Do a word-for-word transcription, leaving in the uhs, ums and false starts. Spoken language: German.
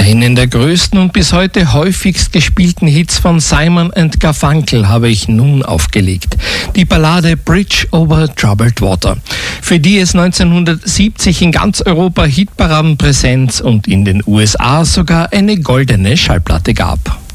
Einen der größten und bis heute häufigst gespielten Hits von Simon and Garfunkel habe ich nun aufgelegt. Die Ballade Bridge over Troubled Water, für die es neunzehnhundertsiebzig in ganz Europa Hitparadenpräsenz und in den U S A sogar eine goldene Schallplatte gab.